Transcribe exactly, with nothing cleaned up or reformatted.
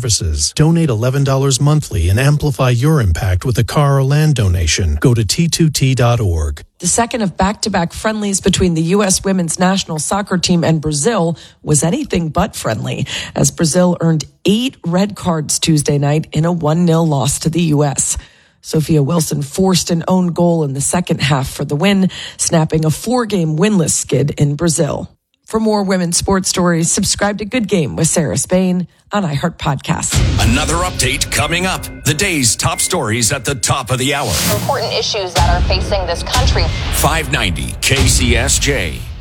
services. Donate eleven dollars monthly and amplify your impact with a car or land donation. Go to T two T dot org. The second of back-to-back friendlies between the U S women's national soccer team and Brazil was anything but friendly, as Brazil earned eight red cards Tuesday night in a one nil loss to the U S. Sophia Wilson forced an own goal in the second half for the win, snapping a four-game winless skid in Brazil. For more women's sports stories, subscribe to Good Game with Sarah Spain on iHeart Podcasts. Another update coming up. The day's top stories at the top of the hour. Important issues that are facing this country. five ninety K C S J.